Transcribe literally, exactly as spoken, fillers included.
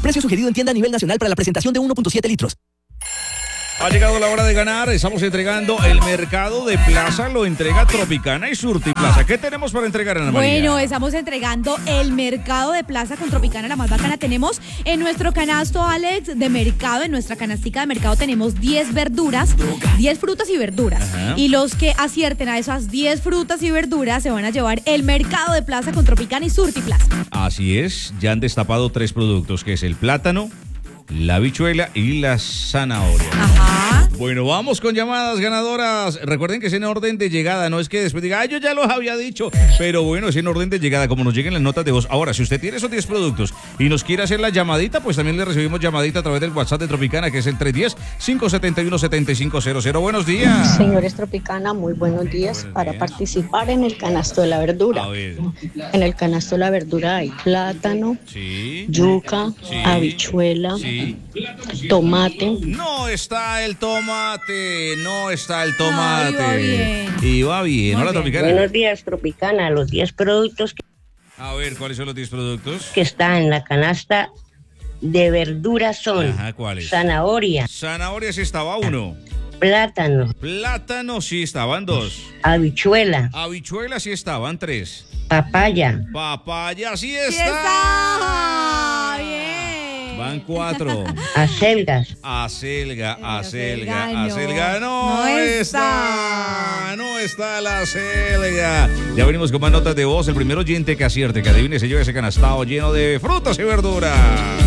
Precio sugerido en tienda a nivel nacional para la presentación de uno punto siete litros. Ha llegado la hora de ganar, estamos entregando el mercado de Plaza, lo entrega Tropicana y Surtiplaza. ¿Qué tenemos para entregar, Ana María? Bueno, estamos entregando el mercado de Plaza con Tropicana, la más bacana. Tenemos en nuestro canasto, Alex, de mercado, en nuestra canastica de mercado tenemos diez verduras, diez frutas y verduras. Ajá. Y los que acierten a esas diez frutas y verduras se van a llevar el mercado de Plaza con Tropicana y Surtiplaza. Así es, ya han destapado tres productos, que es el plátano, la habichuela y la zanahoria. Ajá. Bueno, vamos con llamadas ganadoras. Recuerden que es en orden de llegada, no es que después diga, ay, yo ya los había dicho. Pero bueno, es en orden de llegada, como nos lleguen las notas de voz. Ahora, si usted tiene esos diez productos y nos quiere hacer la llamadita, pues también le recibimos llamadita a través del WhatsApp de Tropicana, que es el tres uno cero, cinco siete uno, siete cinco cero cero. Buenos días. Señores Tropicana, muy buenos días. Buenos para días. Participar en el canasto de la verdura. En el canasto de la verdura hay plátano, sí, yuca, sí, habichuela, sí, tomate. No está el tomate, no está el tomate. No, iba bien. Iba bien. Hola, bien. Tropicana. Buenos días, Tropicana. Los diez productos. Que, a ver, ¿cuáles son los diez productos? Que están en la canasta de verduras son. Ajá, ¿cuáles? Zanahoria. Zanahoria sí estaba uno. Plátano. Plátano sí estaban dos. Habichuela. Habichuela sí estaban tres. Papaya. Papaya sí está. ¡Sí está! Bien. Van cuatro. Acelgas. Acelga, acelga, acelga. No, no está. está. No está la acelga. Ya venimos con más notas de voz. El primer oyente que acierte, que adivine, se lleva ese canastado lleno de frutas y verduras.